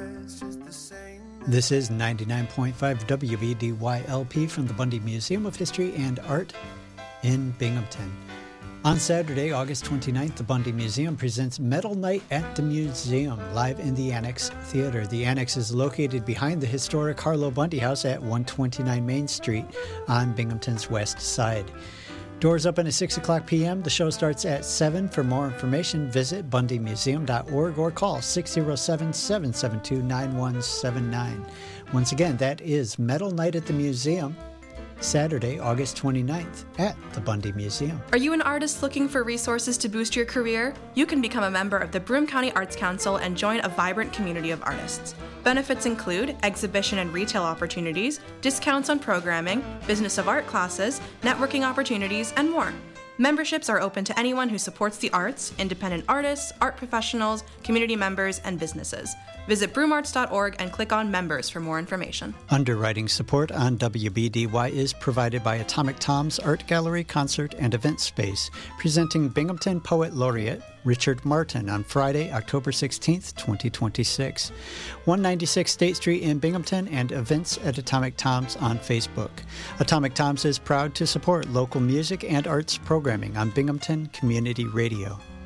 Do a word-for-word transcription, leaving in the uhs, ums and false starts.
This is ninety-nine point five W B D Y L P from the Bundy Museum of History and Art in Binghamton. On Saturday, August twenty-ninth, the Bundy Museum presents Metal Night at the Museum, live in the Annex Theater. The Annex is located behind the historic Harlow Bundy House at one twenty-nine Main Street on Binghamton's west side. Doors open at six o'clock p.m. The show starts at seven. For more information, visit bundy museum dot org or call six oh seven, seven seven two, nine one seven nine. Once again, that is Metal Night at the Museum, Saturday, August twenty-ninth at the Bundy Museum. Are you an artist looking for resources to boost your career? You can become a member of the Broome County Arts Council and join a vibrant community of artists. Benefits include exhibition and retail opportunities, discounts on programming, business of art classes, networking opportunities, and more. Memberships are open to anyone who supports the arts, independent artists, art professionals, community members, and businesses. Visit broome arts dot org and click on Members for more information. Underwriting support on W B D Y is provided by Atomic Tom's Art Gallery, Concert, and Event Space, presenting Binghamton Poet Laureate Richard Martin on Friday, October sixteenth, twenty twenty-six. one ninety-six State Street in Binghamton, and events at Atomic Tom's on Facebook. Atomic Tom's is proud to support local music and arts programming on Binghamton Community Radio.